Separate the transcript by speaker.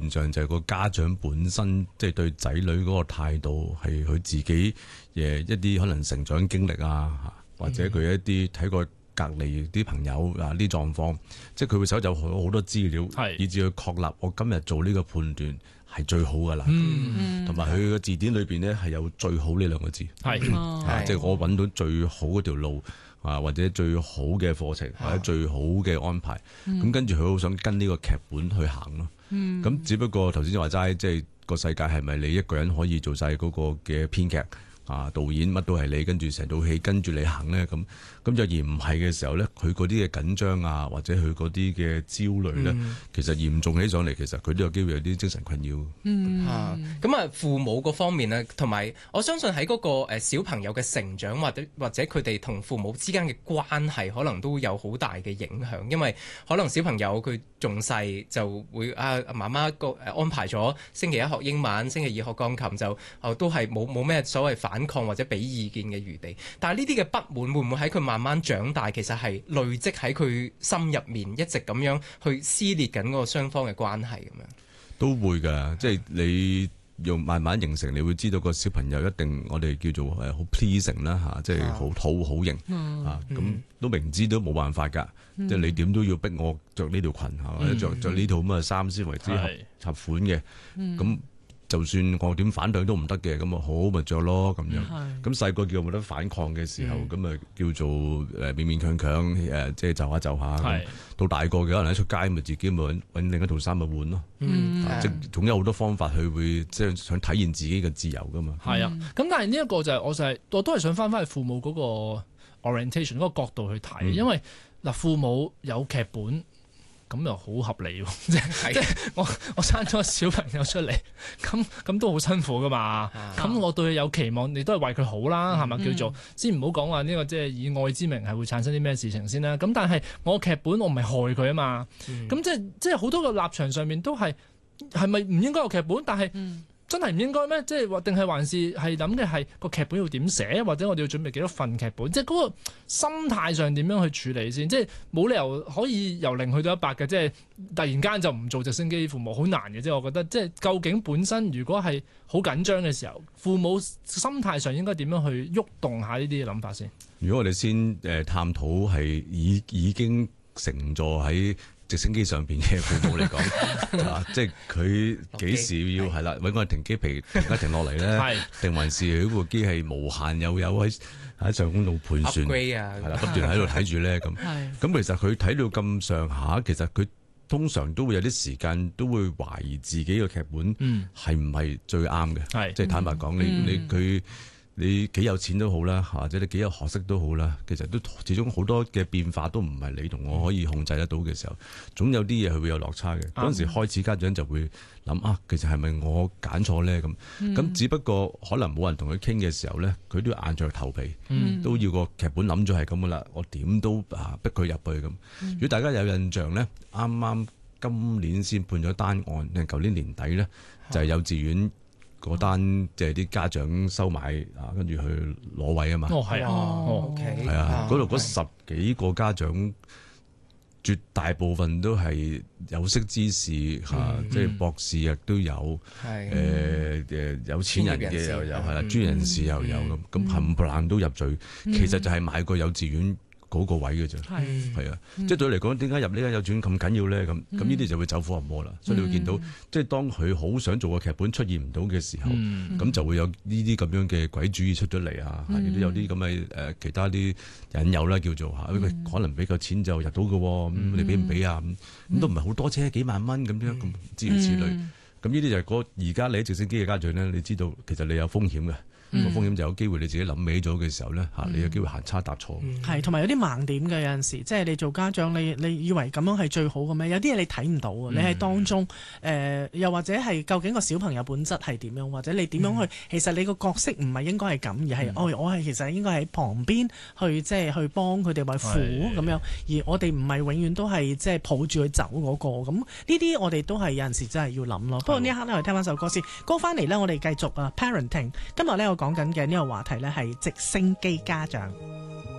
Speaker 1: 現象就係個家長本身即係對仔女嗰個態度係佢自己一啲可能成長經歷啊，或者佢一啲睇過隔離啲朋友啊啲狀況，即係佢會搜集好多資料，以至去確立我今日做呢個判斷係最好噶啦。同埋佢個字典裏邊咧係有最好呢兩個字，即係我揾到最好嗰條路。或者最好嘅課程，或者最好嘅安排，咁跟住佢好想跟呢個劇本去行咯。咁只不過頭先就話齋，即係個世界係咪你一個人可以做晒嗰個嘅編劇導演乜都係你，跟住成套戲跟住你行咧？咁就而唔係嘅時候咧，佢嗰啲嘅緊張啊，或者佢嗰啲嘅焦慮咧，其實嚴重起上嚟，其實佢都有機會有啲精神困擾。
Speaker 2: 咁父母嗰方面咧，同埋我相信喺嗰個小朋友嘅成長或者佢哋同父母之間嘅關係，可能都有好大嘅影響。因為可能小朋友佢仲細，就會媽媽安排咗星期一學英文，星期二學鋼琴，就都係冇咩所謂反抗或者俾意見嘅餘地。但係呢啲嘅不滿會唔會喺佢慢慢長大，其實係累積喺佢心入面，一直咁樣去撕裂緊嗰個雙方嘅關係咁樣？都
Speaker 1: 會㗎，即係你用慢慢形成，你會知道個小朋友一定我哋叫做好 pleasing 啦，即係好討好型咁都明知都冇辦法㗎，即係你點都要逼我着呢條裙或者着呢套咁嘅衫先為之合款嘅咁。就算我點反對都唔得嘅，咁啊好咪着咯咁樣。咁細個叫冇得反抗嘅時候，咁啊叫做勉勉強強即係就下。到大個嘅可能一出街咪自己咪揾另一套衫咪換咯。即係總有好多方法去會即係想體現自己嘅自由噶嘛。
Speaker 3: 係啊，咁但係呢一個就係我都係想翻去父母嗰個 orientation 嗰個角度去睇，因為嗱父母有劇本。咁又好合理喎，即係我生咗個小朋友出嚟，咁都好辛苦噶嘛。咁我對佢有期望，你都係為佢好啦，係咪？叫做先唔好講話呢個即係以愛之名係會產生啲咩事情先啦。咁但係我劇本我唔係害佢啊嘛。咁即係好多個立場上面都係咪唔應該有劇本？但係真係唔應該咩？即係話定係還是係諗嘅係個劇本要點寫，或者我哋要準備幾多份劇本？即係嗰個心態上點樣去處理先？即係冇理由可以由0去到100嘅，即係突然間就唔做直升機父母好難嘅。即係我覺得，即係究竟本身如果係好緊張嘅時候，父母心態上應該點樣去喐動下呢啲嘅諗法先？
Speaker 1: 如果我哋先探討係已經乘坐喺直升機上邊嘅父母嚟講，即係佢幾時要係啦，揾個停機坪停落嚟咧，定還是佢部機係無限有喺上空度盤旋，係啦，不斷喺度睇住咧咁。咁其實佢睇到咁上下，其實佢通常都會有啲時間都會懷疑自己嘅劇本係唔係最啱嘅。即係坦白講，你幾有錢都好啦，或者你幾有學識都好啦，其實都始終好多嘅變化都唔係你同我可以控制得到嘅時候，總有啲嘢佢會有落差嘅。嗰陣時開始家長就會諗其實係咪我揀錯咧咁？只不過可能冇人同佢傾嘅時候咧，佢都要硬着頭皮，都要個劇本諗咗係咁噶啦，我點都逼佢入去咁。如果大家有印象咧，啱啱今年先判咗單案，舊年年底咧就係幼稚園。嗰單即係啲家長收買跟住去攞位啊嘛。
Speaker 3: 係啊
Speaker 2: ，OK，
Speaker 1: 係啊，嗰度嗰10幾個家長，絕大部分都係有識之士即係博士亦都有，有錢人嘅又有，係啦，專業人士又有咁冚唪唥都入罪，其實就係買個幼稚園嗰個位嘅啫，係啊，即係對佢嚟講，點解入呢間幼稚園咁緊要咧？咁呢啲就會走火入魔啦。所以你會見到，即係當佢好想做嘅劇本出現唔到嘅時候，咁就會有呢啲咁樣嘅鬼主意出咗嚟啊！亦都有啲咁嘅其他啲引誘啦，叫做可能俾個錢就入到嘅，咁你俾唔俾啊？咁都唔係好多啫，幾萬蚊咁樣，咁諸如此類。咁呢啲就係而家你喺直升機嘅家長咧，你知道其實你有風險嘅。個風險就有機會你自己諗歪咗嘅時候咧，你有機會行差踏錯。
Speaker 4: 係，同埋有啲盲點嘅，有陣時，即係你做家長，你以為咁樣係最好嘅咩？有啲嘢你睇唔到啊！你喺當中又或者係究竟個小朋友本質係點樣，或者你點樣去？其實你個角色唔係應該係咁，而係我係其實應該喺旁邊去即係去幫佢哋為輔咁樣。而我哋唔係永遠都係即係抱住佢走嗰個。咁呢啲我哋都係有陣時真係要諗咯。不過呢一刻咧，我哋聽翻首歌先。歌翻嚟咧，我哋繼續parenting。今日咧講緊嘅呢個話題呢係直升機家長。